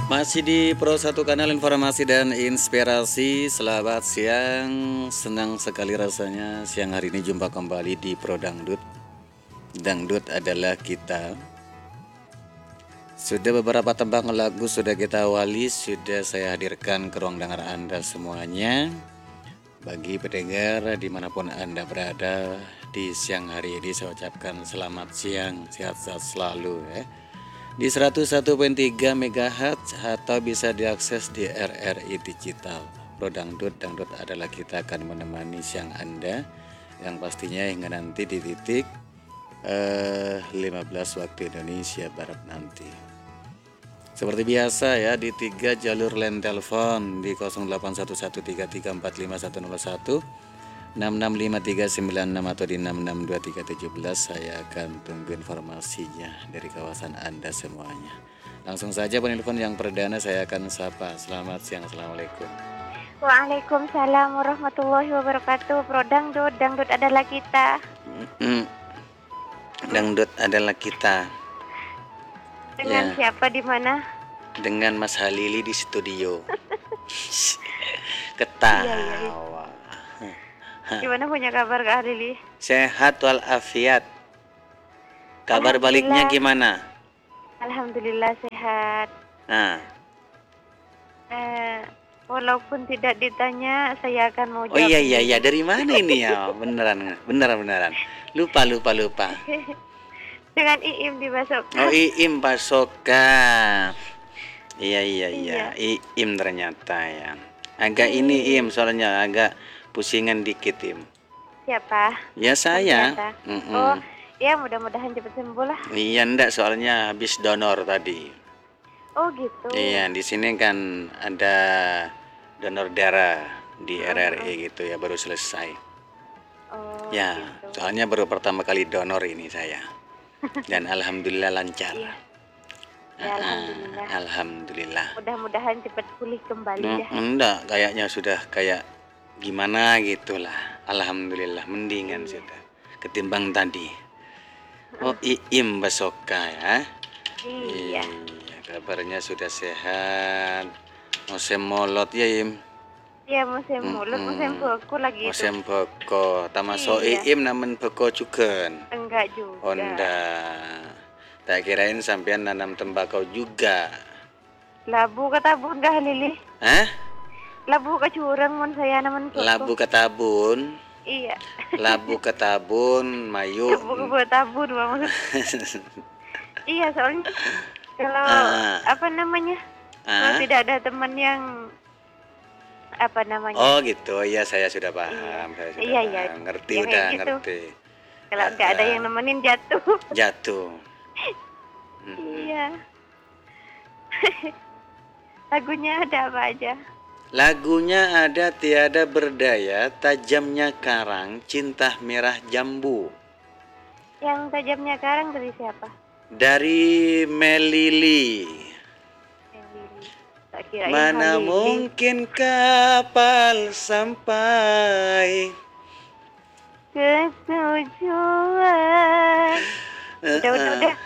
Masih di Pro 1 Kanal Informasi dan Inspirasi. Selamat siang. Senang sekali rasanya siang hari ini jumpa kembali di Pro Dangdut. Dangdut adalah kita. Sudah beberapa tembang lagu sudah kita awali, sudah saya hadirkan ke ruang dengar Anda semuanya. Bagi pendengar dimanapun Anda berada di siang hari ini, saya ucapkan selamat siang, sehat-sehat selalu ya. Di 101.3 MHz atau bisa diakses di RRI Digital. Pro Dangdut, Dangdut adalah kita akan menemani siang Anda yang pastinya hingga nanti di titik 15 waktu Indonesia Barat nanti. Seperti biasa ya, di 3 jalur line telepon di 081133455101, 6653996 atau di 662317. Saya akan tunggu informasinya dari kawasan Anda semuanya. Langsung saja penelpon yang perdana saya akan sapa. Selamat siang, assalamualaikum. Waalaikumsalam warahmatullahi wabarakatuh. Pro Dangdut, Dangdut adalah kita. Dangdut adalah kita. Dengan Ya, siapa di mana? dengan Mas Halili di studio. Iya. Ketawa. Gimana punya kabar Kak Lili? Sehat walafiat. Kabar baliknya gimana? Alhamdulillah sehat. Nah, Walaupun tidak ditanya, saya akan mau oh jawab. iya, dari mana ini ya? Beneran. Lupa. Dengan Iim di Basoka. Oh, Iim Pasoka. Iya. Iya. Iim ternyata ya. Agak ini Iim, soalnya agak pusingan dikit Iim. Siapa? Ya saya. Ternyata. Oh, ya mudah-mudahan cepat sembuh lah. Iya enggak, soalnya habis donor tadi. Oh gitu. Iya, di sini kan ada donor darah di RRI gitu ya, baru selesai. Oh, Ya, gitu. soalnya baru pertama kali donor ini saya. Dan alhamdulillah lancar. Iya. Ya, alhamdulillah. Alhamdulillah. Mudah-mudahan cepat pulih kembali ya. Enggak, kayaknya sudah kayak gimana gitulah. Alhamdulillah mendingan sudah ketimbang tadi. Oh, Iim Basoka ya. Iya. Kabarnya sudah sehat. Musim molot ya Im. Iya, musim mulut, musim beku lagi itu. Musim beko. Tamasuk Iya. Iim namen beko juga. Enggak juga. Onda. Tak kirain sampean nanam tembakau juga. Labu ketabun dah Lili. Hah? Labu kecurang mun saya naman beku. Labu ketabun. Iya. Labu ketabun, mayu. Labu ketabun maksud. Iya, soalnya kalau apa namanya? Kalau tidak ada teman yang apa namanya? Oh gitu, ya saya sudah paham. Iya. Ngerti, Ya, udah gitu. ngerti. Kalau nggak ada yang nemenin jatuh. Jatuh. Iya. Lagunya ada apa aja? Lagunya ada Tiada Berdaya, Tajamnya Karang, Cinta Merah Jambu. Yang tajamnya karang dari siapa? Dari Melili. Tak kirain Mana Halili. mungkin kapal sampai ke tujuan. Udah.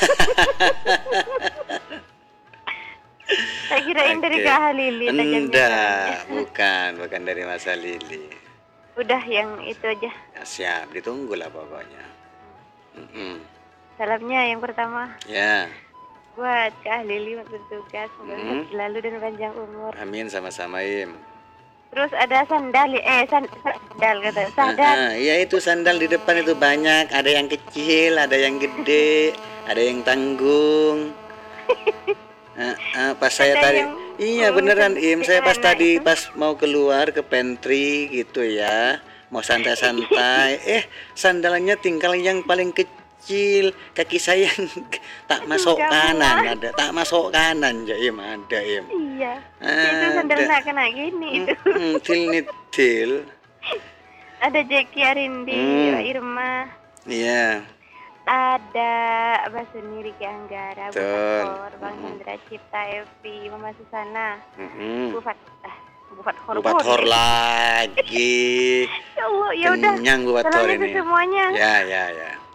Tak kirain dari Kak Halili. Enggak, bukan dari Mas Lili. Udah yang itu aja. Ya, siap, ditunggulah pokoknya. Salamnya yang pertama Ya. buat Kak Lili waktu bertugas, semoga sehat selalu dan panjang umur. Amin, sama-sama Im. Terus ada sandal kata sadar. Iya itu sandal di depan itu banyak, ada yang kecil, ada yang gede, ada yang tanggung. Pas saya tadi, iya beneran Im, saya pas tadi pas mau keluar ke pantry gitu ya, mau santai-santai, sandalnya tinggal yang paling kecil, kaki saya tak masuk kanan, tak masuk kanan ya Im, ada Im. Iya. Itu sandal nak kena gini itu. Til. Ada Jackie Arindi, Irma. Iya. Ada Abah Seni, Riki Anggara, Bu Fathor, Bang Hendra Cipta, Evi, Mama Susana, Bu Fathor lagi. Ya Allah, ya udah. Kenyang Bu Fathor ini. Semuanya. Ya.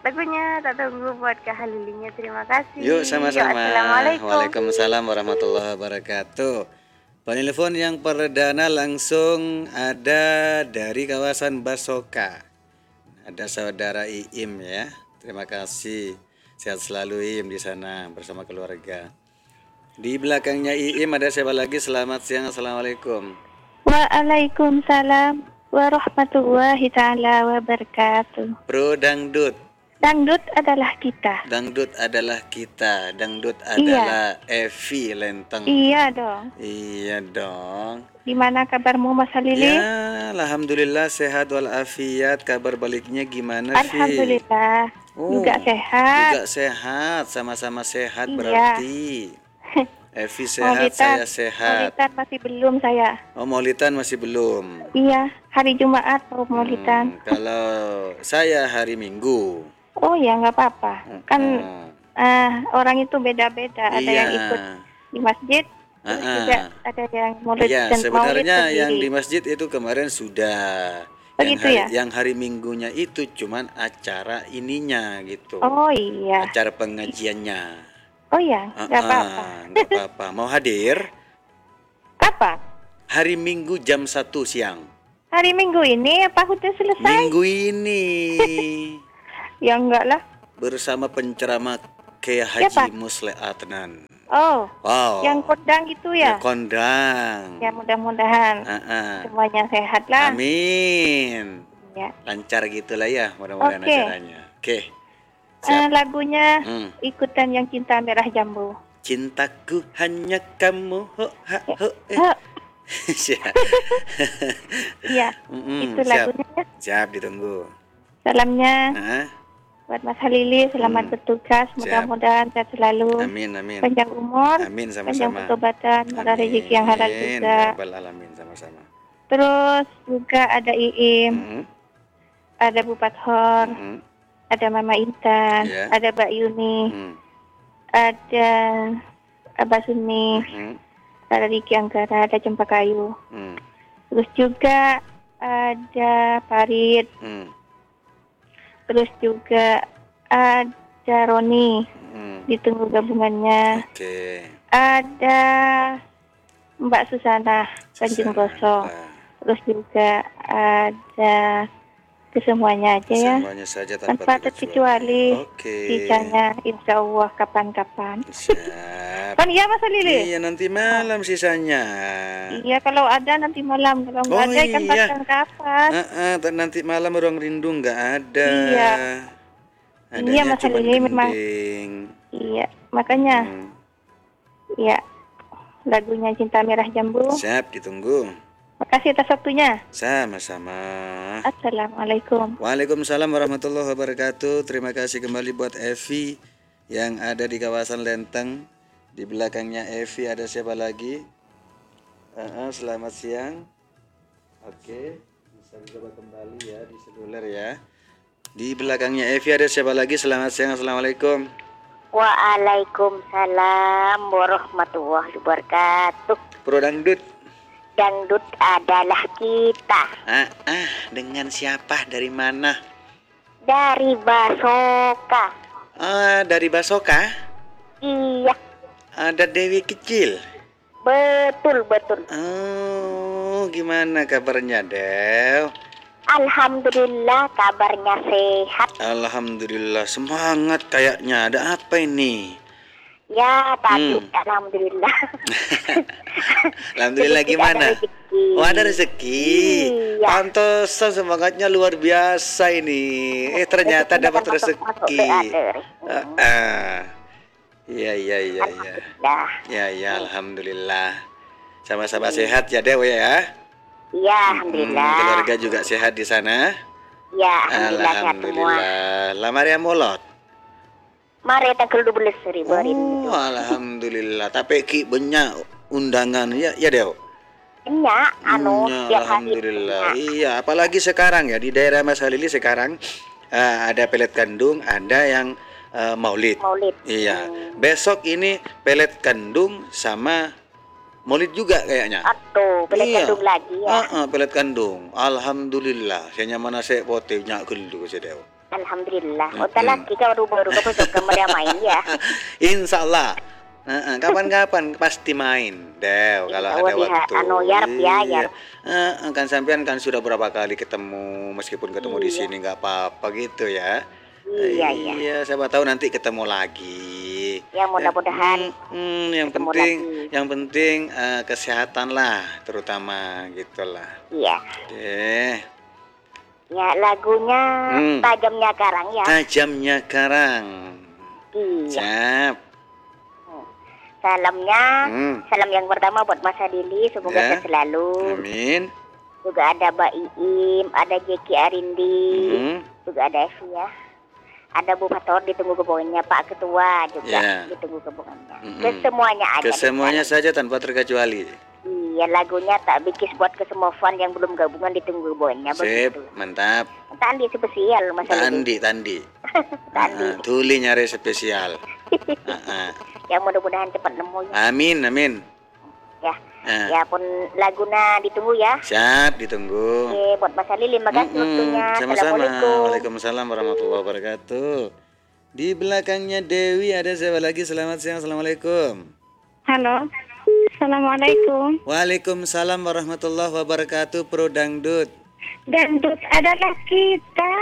lagunya tak tunggu buat Kak Halilinya. Terima kasih. Yuk sama-sama. Assalamualaikum. Waalaikumsalam warahmatullahi wabarakatuh. Penelpon yang perdana langsung ada dari kawasan Basoka. Ada saudara Iim ya. Terima kasih. Sehat selalu Iim di sana bersama keluarga. Di belakangnya Iim ada siapa lagi? Selamat siang. Assalamualaikum. Waalaikumsalam warahmatullahi taala wabarakatuh. Pro Dangdut. Dangdut adalah kita. Dangdut adalah kita. Dangdut adalah Evi Lenteng. Iya dong. Iya dong. Gimana kabarmu Mas Halili? Ya, alhamdulillah sehat walafiat. Kabar baliknya gimana, Vi? Alhamdulillah. Juga sehat. Juga sehat, sama-sama sehat Iya. berarti. Evi sehat, saya sehat. Maulitan masih belum saya. Oh, Maulitan masih belum. Iya, hari Jumat mau Maulitan. Kalau saya hari Minggu. Oh ya, nggak apa-apa. Kan orang itu beda-beda. Ada yang ikut di masjid, terus juga ada yang maulid dan sebenarnya maulid yang di masjid itu kemarin sudah. Yang hari Minggunya itu cuman acara ininya gitu. Oh iya. Acara pengajiannya. Oh ya, nggak apa-apa. Nggak apa-apa. Mau hadir? Kapan? Hari Minggu jam 1 siang. Hari Minggu ini apa udah selesai? Minggu ini. Ya enggak lah. Bersama penceramah Kiai Haji Musle Adnan. Oh. Wow. Yang kondang gitu ya? Kondang. Ya mudah-mudahan semuanya sehat lah. Amin. Ya. Lancar gitulah ya mudah-mudahan acaranya. Oke. Lagunya ikutan yang Cinta Merah Jambu. Cintaku hanya kamu. Iya. Itu lagunya ya. Siap ditunggu. Salamnya. Buat Mas Halili, selamat bertugas. Mudah-mudahan sehat selalu. Amin, amin. Panjang umur. Amin, sama-sama. Panjang pertobatan, murah rezeki yang halal juga. Alamin, sama-sama. Terus juga ada Iim, ada Bu Pathor, ada Mama Intan, ada Mbak Yuni, ada Abah Suni, ada Riki Anggara, ada Cempakayu. Terus juga ada Farid. Terus juga ada Roni, ditunggu gabungannya. Ada Mbak Susana, Tanjung Gosok. Terus juga ada kesemuanya aja ya. Semuanya saja tanpa terkecuali. Sisanya insya Allah kapan-kapan. Kan iya Mas Lili? Iya nanti malam sisanya. Iya kalau ada nanti malam, kalau nggak ada kan kapan. Nanti malam Ruang Rindu nggak ada. Iya. Adanya Mas Lili memang. Iya makanya. Iya. Lagunya Cinta Merah Jambu. Siap ditunggu. Makasih atas waktunya. Sama-sama. Assalamualaikum. Waalaikumsalam warahmatullahi wabarakatuh. Terima kasih kembali buat Evi yang ada di kawasan Lenteng. Di belakangnya Evi ada siapa lagi? Selamat siang. Oke, bisa dicoba kembali ya di seluler ya. Di belakangnya Evi ada siapa lagi? Selamat siang. Assalamualaikum. Waalaikumsalam warahmatullahi wabarakatuh. Pro Dangdut. Dangdut adalah kita. Dengan siapa? Dari mana? Dari Basoka. Dari Basoka? Iya. Ada Dewi kecil. Betul. Oh, gimana kabarnya, Dew? Alhamdulillah kabarnya sehat. Alhamdulillah, semangat kayaknya. Ada apa ini? Ya, tadi alhamdulillah. Alhamdulillah gimana? Ada rezeki. Iya. Pantesan semangatnya luar biasa ini. Ternyata dapat rezeki. Iya. Ya, alhamdulillah. Sama-sama sehat ya, Dew ya. Iya, alhamdulillah. Keluarga juga sehat di sana. Ya, alhamdulillah sehat semua. Lamar yang molot. Mari tanggal 12 ribu hari ini. Alhamdulillah. Tapi ki banyak undangan ya Dew. Iya, alhamdulillah. Iya, apalagi sekarang ya di daerah Mas Halili sekarang ada pelet kandung, ada yang maulid. Iya. Besok ini pelet kandung sama maulid juga kayaknya. Pelet kandung lagi ya. Pelet kandung. Alhamdulillah. Saya mana saya pote nyak gelu saya Dew. Alhamdulillah. Otak laki kau baru kau besok kembali main ya. Insya Allah. Kapan-kapan pasti main, Dew, kalau ada waktu. Yarp ya, Iya. yarp. Kan sampean kan sudah berapa kali ketemu, meskipun ketemu di Iya. sini nggak apa-apa gitu ya. Iya, iya. Iya, siapa tahu nanti ketemu lagi. Ya mudah-mudahan. Yang ketemu penting, lagi. yang penting kesehatan lah, terutama gitulah. Iya. Deh, Ya lagunya Tajamnya Karang ya. tajamnya karang. Iya. Siap. Salamnya, Hmm. salam yang pertama buat Mas Adili, semoga Ya. sehat selalu. Amin. Juga ada Mbak Iim, ada Jeki Arindi, juga ada Evi ya. Ada Bu Fator ditunggu kebungannya, Pak Ketua juga Ya. ditunggu kebungannya. Kesemuanya ada. Kesemuanya saja tanpa terkecuali. Iya, lagunya tak bikis buat ke semua fan yang belum gabungan ditunggu kebungannya Sip, begitu. mantap. Tandi spesial Mas Adili. Tandi. Tandi. Tuli nyari spesial. Ya mudah-mudahan cepat nemu ya. Amin. Ya. Ah. Ya pun laguna ditunggu ya. Siap, ditunggu. Oke, buat Mas Ali, terima kasih waktunya. Sama-sama. Assalamualaikum. Waalaikumsalam warahmatullahi wabarakatuh. Di belakangnya Dewi ada siapa lagi? Selamat siang. Assalamualaikum. Halo. Assalamualaikum. Waalaikumsalam warahmatullahi wabarakatuh. Pro Dangdut. Dangdut adalah kita.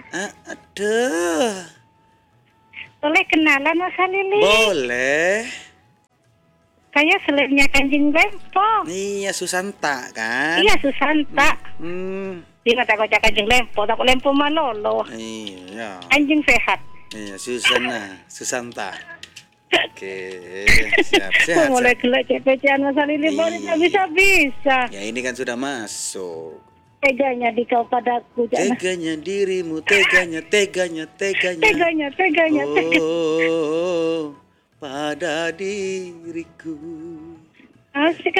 Aduh. Boleh kenalan Mas Halili? Boleh. Kayak selebnya Kanjeng Lempo. Iya, Susanta kan? Iya, Susanta. Dia kata kocak Kanjeng Lempo, tak Lempo Manolo. Iya. Anjing sehat. Iya, Susanta. Oke, sehat. Mulai gelak cepecian Mas Halili, boleh Iya. tak bisa-bisa. Ya ini kan sudah masuk. Teganya di kau padaku, jangan. Teganya dirimu, teganya. Teganya. Oh, pada diriku. Asik.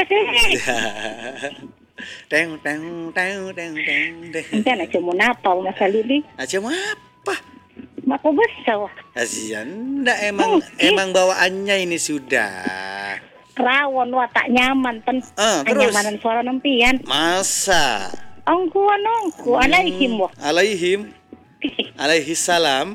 Teng. Nanti anak cuma napau Mas Halili. Aja apa? Maku besar. Kasihan, enggak emang bawaannya ini sudah. Kerawon watak nyaman pen. Terus? Nyamanan suara nempian. Masa? Ongku alaihim wah. Alaihi salam.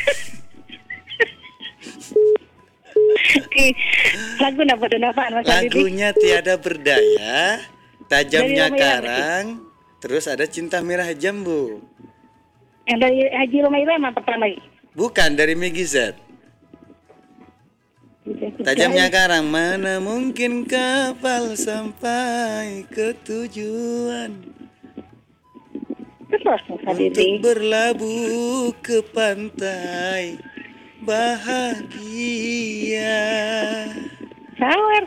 Lagu napa Mas Halili? Lagunya Tiada Berdaya, Tajamnya Dari Roma Karang, terus ada Cinta Merah Jambu. Yang dari Haji Roma Irama pertama. Bukan, dari Meggy Z. Tajamnya Karang, mana mungkin kapal sampai ke tujuan, Terus Mas untuk Halili. berlabuh ke pantai bahagia. Sawer.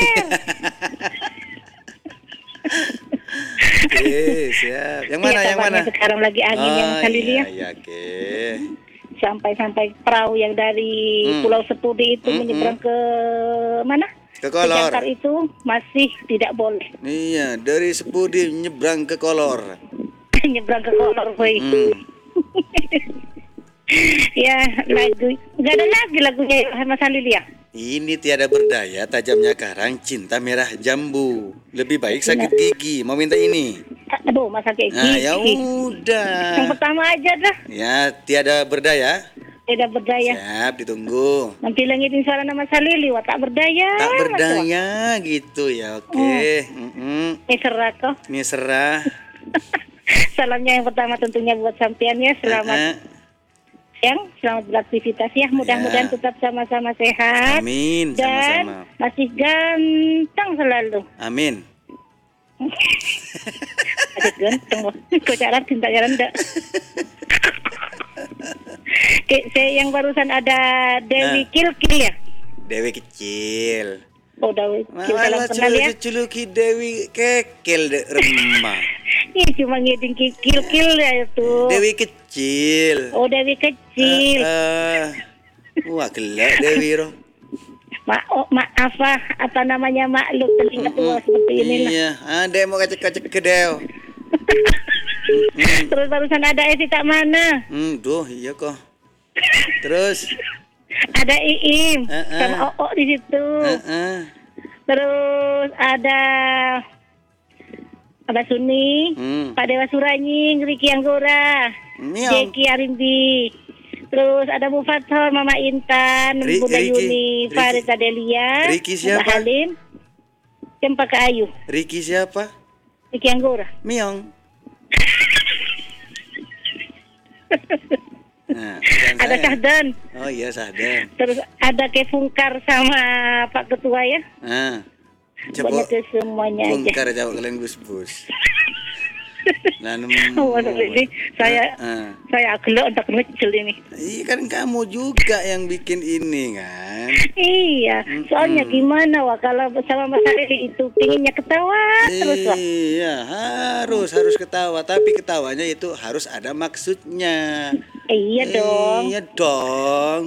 Oke, siap. Yang mana? Iya, kabarnya sekarang lagi angin yang Mas Halili ya. Iya, oke. Sampai perahu yang dari Pulau Sepudi itu menyeberang ke mana? Ke Kolor. Jangkar itu masih tidak boleh. Iya, dari Sepudi nyebrang ke Kolor. Nyebrang ke Kolor, boy. Ya, lagu. Enggak ada lagi lagunya Mas Halili ya. Ini Tiada Berdaya, Tajamnya Karang, Cinta Merah Jambu. Lebih baik sakit gigi. Mau minta ini? Aduh, masa kayak Nah, gini. ya udah. Yang pertama aja dah. Ya, Tiada Berdaya. Tidak berdaya. Siap, ditunggu. Nanti langitin suara nama Salili, wah tak berdaya. Tak berdaya gitu ya, oke. Serah kok. Ini serah. Salamnya yang pertama tentunya buat sampean ya. Selamat siang, selamat beraktivitas ya. Mudah-mudahan tetap sama-sama sehat. Amin, Dan sama-sama. masih ganteng selalu. Amin. Aduh ganteng wah. Kok cara cinta jalan enggak? Saya yang barusan ada Dewi Kilkil ya. Dewi kecil. Oh Dewi Kilkil salam Malah kenal ya. culuki Dewi kekel remah. Ini cuma ngitung Kilkil ya itu. Dewi kecil. Oh Dewi kecil. Wah gelap Dewi roh. Maaf apa namanya maklum telinga tua seperti inilah. Iya, ada mau kacek-kacek ke Dew. Terus barusan ada Esi tak mana? Duh iya kok. Terus ada Iim sama Oo di situ. Terus ada Abah Suni, Pak Dewa Suranying, Riki Anggora. Miong. Jeki Arimbi. Terus ada Bu Fathor, Mama Intan, Bunda Yuni, Farida Delia, Ricky siapa? Mbak Halim, Cempaka Ayu. Ricky siapa? Ricky Anggora. Miong. Nah, bukan Ada saya. Sahdan. Oh iya Sahdan. Terus ada Kefungkar sama Pak Ketua ya. Nah, Pokoknya ke semuanya aja. Bungkar jawab kalian bus-bus. Nah, Oh, ini saya agak untuk ngecil ini. iya kan kamu juga yang bikin ini kan. Iya, soalnya gimana wah kalau bersama Mas Ari itu pinginnya ketawa terus wah. Iya, harus ketawa, tapi ketawanya itu harus ada maksudnya. Iya dong. Iya dong.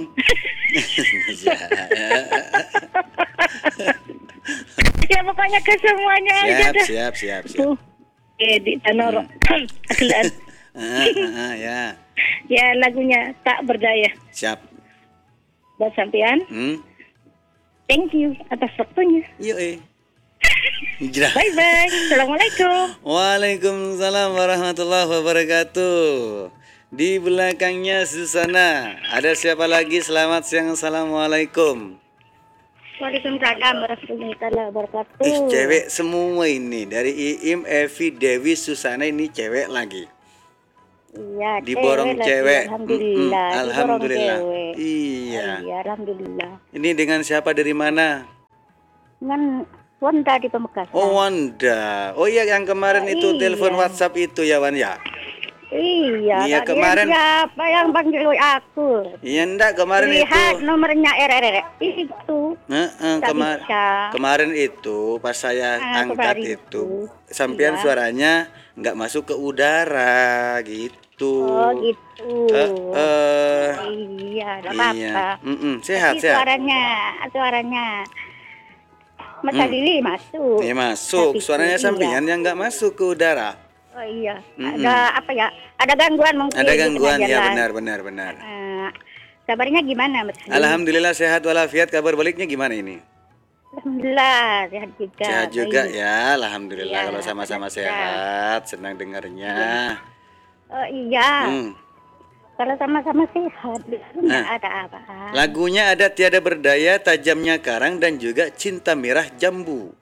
Ya pokoknya ke semuanya aja dah. Siap. Tuh, Edi Tanoro. Akhilan. Ya. Ya lagunya Tak Berdaya. Siap. Buat sampean. Thank you atas waktunya. Yuk. Bye bye. Assalamualaikum. Waalaikumsalam warahmatullahi wabarakatuh. Di belakangnya Susana. Ada siapa lagi? Selamat siang. Assalamualaikum. Waalaikumsalam warahmatullahi wabarakatuh. Cewek semua ini. Dari Iim, Evi, Dewi, Susana ini cewek lagi. Iya, Diborong cewek. Alhamdulillah. Alhamdulillah. Diborong cewek. Iya. Iya, alhamdulillah. Ini dengan siapa dari mana? Dengan Wanda di Pamekasan. Oh Wanda. Oh iya yang kemarin itu telepon WhatsApp itu ya Wan ya. Iya, Iya, kemarin. siapa yang panggil aku? Iya enggak kemarin Lihat itu. nomornya itu. Kemarin itu pas saya angkat kemarin itu, itu. sampean Iya. suaranya nggak masuk ke udara gitu. Oh gitu. Iya, Iya. enggak apa-apa. Sehat. Tapi suaranya Mas Lili masuk. Iya masuk. Tapi Suaranya iya. sampean yang nggak masuk ke udara. Oh iya. Ada apa ya? Ada gangguan mungkin. Ada di gangguan tengah ya jalan. benar. Kabarnya gimana Mas? Alhamdulillah sehat walafiat. Kabar baliknya gimana ini? Alhamdulillah sehat juga. Sehat juga baik. ya, alhamdulillah Iya, kalau sama-sama sehat, senang dengarnya. Oh iya. Kalau sama-sama sehat, nggak ada apa. Lagunya ada Tiada Berdaya, Tajamnya Karang dan juga Cinta Merah Jambu.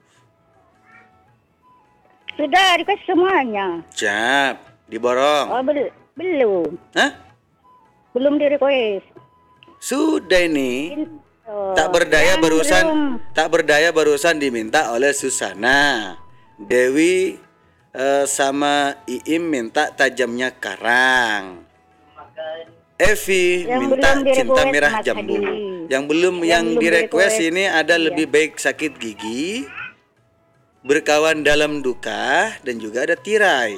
Sudah request semuanya. Siap, diborong. Oh belum. Hah? Belum di request. Sudah ini. Oh, Tak berdaya yang barusan, belum. tak berdaya barusan diminta oleh Susana. Dewi sama Iim minta Tajamnya Karang. Evi Yang minta belum di Cinta request, Merah Mas Jambu. Hadi. Yang belum yang belum di di request request. ini ada Iya. Lebih Baik Sakit Gigi, Berkawan Dalam Duka dan juga ada Tirai.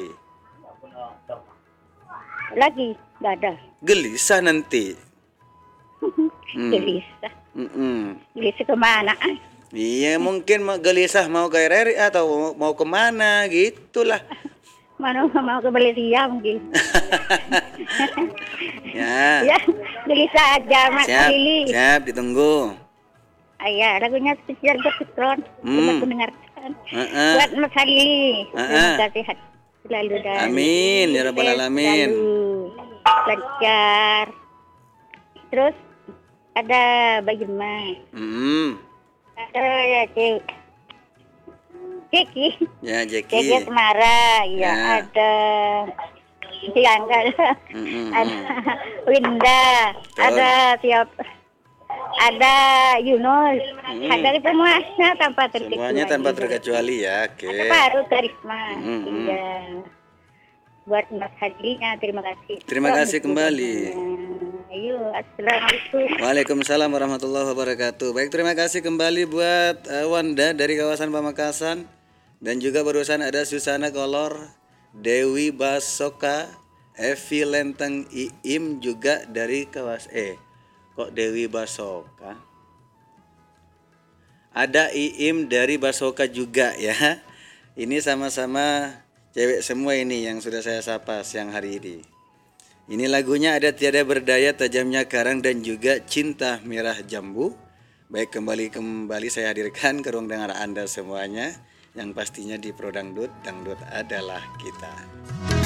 Lagi nggak ada. Gelisah nanti. Gelisah. Gelisah kemana? Iya mungkin gelisah mau ke RRI atau mau kemana gitulah. Mana mau ke Malaysia mungkin. Ya. Ya, gelisah aja Mas Lili. Siap ditunggu. Iya, lagunya spesial buat Fikron. Buat mendengarkan. Buat Mas Lili. Terima kasih selalu dan Amin ya rabbal alamin. Selalu lancar. Terus ada bagaimana? Ada ya Jeki. Ya Jeki Jeki. Asmara, ya. Ada Siangga, ada Winda, ada ada Yunus, ada semuanya tanpa terkecuali. Semuanya tanpa terkecuali ya. Oke. Ada baru Karisma. Iya. Buat Mas Hadinya terima kasih. Terima kasih kembali. Ayo, assalamualaikum. Waalaikumsalam warahmatullahi wabarakatuh. Baik, terima kasih kembali buat Wanda dari kawasan Pamekasan. Dan juga barusan ada Susana Kolor, Dewi Basoka, Evi Lenteng, Iim juga dari kawasan kok Dewi Basoka? Ada Iim dari Basoka juga ya. Ini sama-sama cewek semua ini yang sudah saya sapa siang hari ini. Ini lagunya ada Tiada Berdaya, Tajamnya Karang dan juga Cinta Merah Jambu. Baik, kembali saya hadirkan ke ruang dengar Anda semuanya, yang pastinya di Pro Dangdut adalah kita.